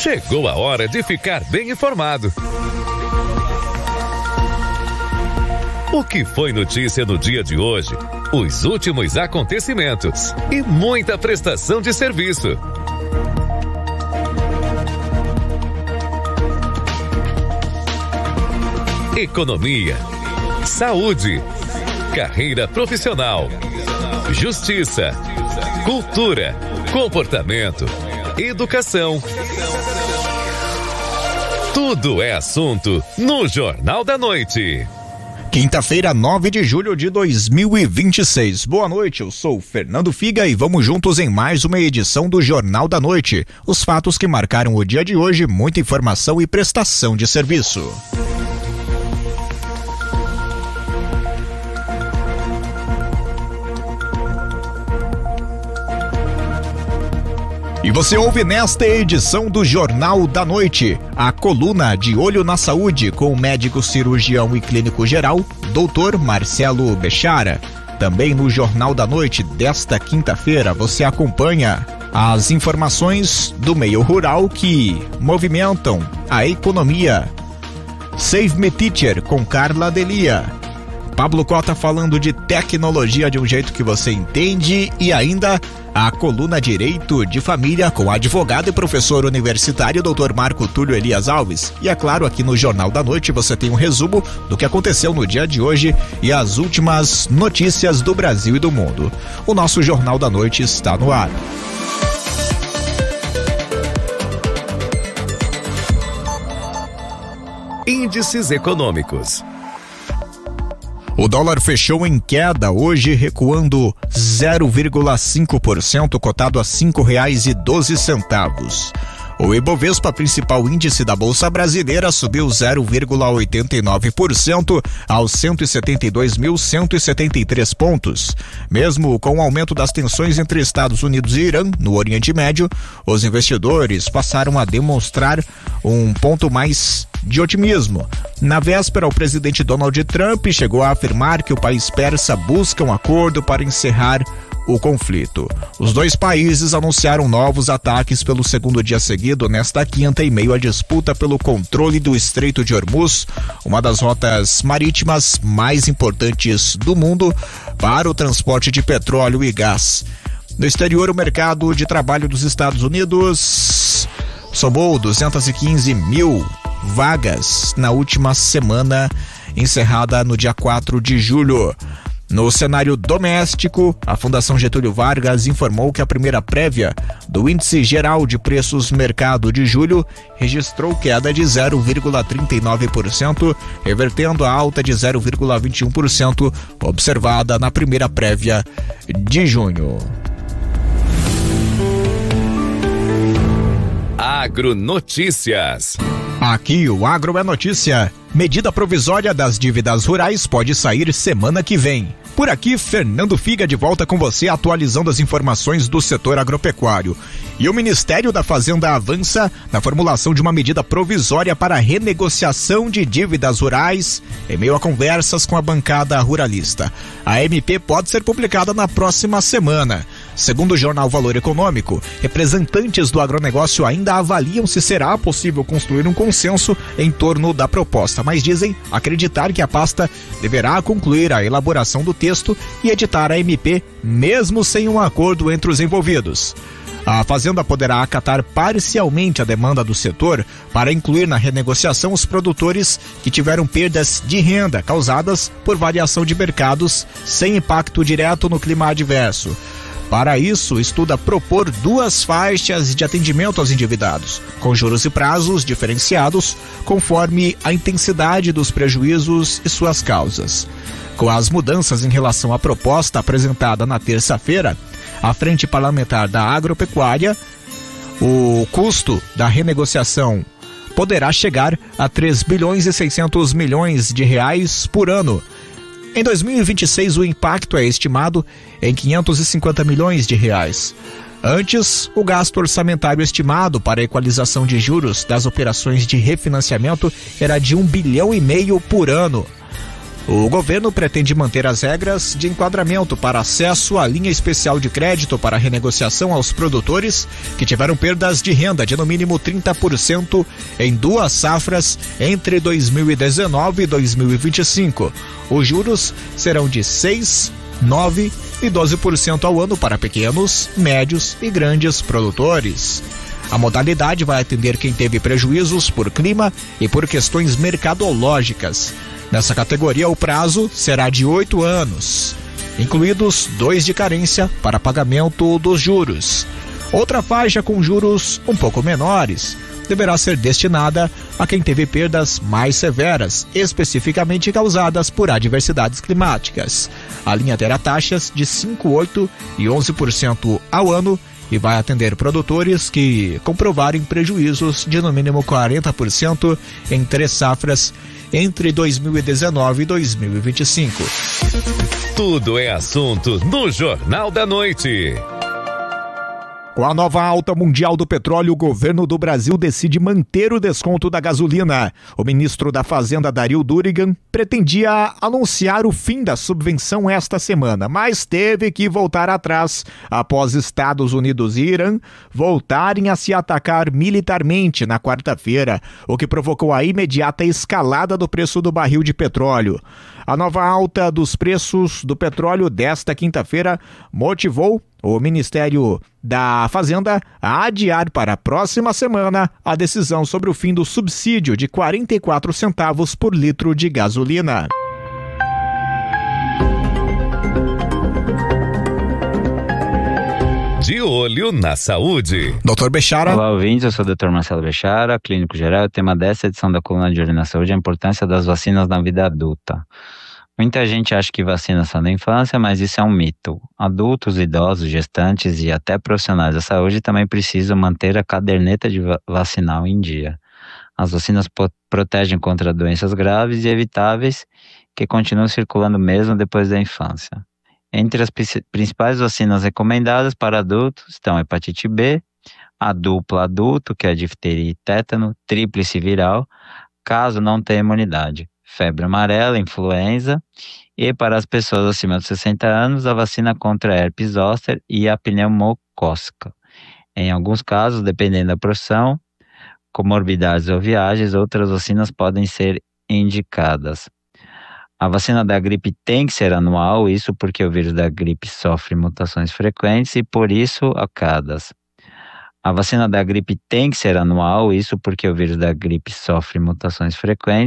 Chegou a hora de ficar bem informado. O que foi notícia no dia de hoje? Os últimos acontecimentos e muita prestação de serviço. Economia, saúde, carreira profissional, justiça, cultura, comportamento, educação. Tudo é assunto no Jornal da Noite. Quinta-feira, 9 de julho de 2026. Boa noite, eu sou Fernando Figa e vamos juntos em mais uma edição do Jornal da Noite. Os fatos que marcaram o dia de hoje, muita informação e prestação de serviço. E você ouve nesta edição do Jornal da Noite a coluna De Olho na Saúde com o médico cirurgião e clínico geral, Dr. Marcelo Bechara. Também no Jornal da Noite desta quinta-feira você acompanha as informações do meio rural que movimentam a economia. Save Me Teacher com Carla Delia. Pablo Cota falando de tecnologia de um jeito que você entende e ainda a coluna Direito de Família com advogado e professor universitário Dr. Marco Túlio Elias Alves. E é claro, aqui no Jornal da Noite você tem um resumo do que aconteceu no dia de hoje e as últimas notícias do Brasil e do mundo. O nosso Jornal da Noite está no ar. Índices econômicos. O dólar fechou em queda hoje, recuando 0,5%, cotado a R$ 5,12. O Ibovespa, principal índice da Bolsa Brasileira, subiu 0,89% aos 172.173 pontos. Mesmo com o aumento das tensões entre Estados Unidos e Irã, no Oriente Médio, os investidores passaram a demonstrar um ponto mais de otimismo. Na véspera, o presidente Donald Trump chegou a afirmar que o país persa busca um acordo para encerrar o conflito. Os dois países anunciaram novos ataques pelo segundo dia seguido nesta quinta em meio à disputa pelo controle do Estreito de Hormuz, uma das rotas marítimas mais importantes do mundo para o transporte de petróleo e gás. No exterior, o mercado de trabalho dos Estados Unidos somou 215 mil vagas na última semana, encerrada no dia 4 de julho. No cenário doméstico, a Fundação Getúlio Vargas informou que a primeira prévia do Índice Geral de Preços Mercado de julho registrou queda de 0,39%, revertendo a alta de 0,21% observada na primeira prévia de junho. Agronotícias. Aqui o Agro é Notícia. Medida provisória das dívidas rurais pode sair semana que vem. Por aqui, Fernando Figa de volta com você, atualizando as informações do setor agropecuário. E o Ministério da Fazenda avança na formulação de uma medida provisória para a renegociação de dívidas rurais em meio a conversas com a bancada ruralista. A MP pode ser publicada na próxima semana. Segundo o jornal Valor Econômico, representantes do agronegócio ainda avaliam se será possível construir um consenso em torno da proposta, mas dizem acreditar que a pasta deverá concluir a elaboração do texto e editar a MP, mesmo sem um acordo entre os envolvidos. A Fazenda poderá acatar parcialmente a demanda do setor para incluir na renegociação os produtores que tiveram perdas de renda causadas por variação de mercados sem impacto direto no clima adverso. Para isso, estuda propor duas faixas de atendimento aos endividados, com juros e prazos diferenciados conforme a intensidade dos prejuízos e suas causas. Com as mudanças em relação à proposta apresentada na terça-feira, a Frente Parlamentar da Agropecuária, o custo da renegociação poderá chegar a 3 bilhões e 600 milhões de reais por ano. Em 2026, o impacto é estimado em 550 milhões de reais. Antes, o gasto orçamentário estimado para a equalização de juros das operações de refinanciamento era de 1,5 bilhão por ano. O governo pretende manter as regras de enquadramento para acesso à linha especial de crédito para renegociação aos produtores que tiveram perdas de renda de no mínimo 30% em 2 safras entre 2019 e 2025. Os juros serão de 6%, 9% e 12% ao ano para pequenos, médios e grandes produtores. A modalidade vai atender quem teve prejuízos por clima e por questões mercadológicas. Nessa categoria, o prazo será de 8 anos, incluídos 2 de carência para pagamento dos juros. Outra faixa com juros um pouco menores deverá ser destinada a quem teve perdas mais severas, especificamente causadas por adversidades climáticas. A linha terá taxas de 5%, 8% e 11% ao ano e vai atender produtores que comprovarem prejuízos de no mínimo 40% em 3 safras entre 2019 e 2025. Tudo é assunto no Jornal da Noite. Com a nova alta mundial do petróleo, o governo do Brasil decide manter o desconto da gasolina. O ministro da Fazenda, Dario Durigan, pretendia anunciar o fim da subvenção esta semana, mas teve que voltar atrás após Estados Unidos e Irã voltarem a se atacar militarmente na quarta-feira, o que provocou a imediata escalada do preço do barril de petróleo. A nova alta dos preços do petróleo desta quinta-feira motivou o Ministério da Fazenda a adiar para a próxima semana a decisão sobre o fim do subsídio de 44 centavos por litro de gasolina. De olho na saúde. Dr. Bechara. Olá, ouvintes, eu sou o Dr. Marcelo Bechara, clínico geral. O tema dessa edição da coluna de olho na saúde é a importância das vacinas na vida adulta. Muita gente acha que vacina só na infância, mas isso é um mito. Adultos, idosos, gestantes e até profissionais da saúde também precisam manter a caderneta de vacinal em dia. As vacinas protegem contra doenças graves e evitáveis que continuam circulando mesmo depois da infância. Entre as principais vacinas recomendadas para adultos estão a hepatite B, a dupla adulto, que é a difteria e tétano, tríplice viral, caso não tenha imunidade, febre amarela, influenza, e para as pessoas acima de 60 anos, a vacina contra a herpes zoster e a pneumocócica. Em alguns casos, dependendo da profissão, comorbidades ou viagens, outras vacinas podem ser indicadas. A vacina da gripe tem que ser anual, isso porque o vírus da gripe sofre mutações frequentes e por isso acadas. A vacina da gripe tem que ser anual, isso porque o vírus da gripe sofre mutações frequentes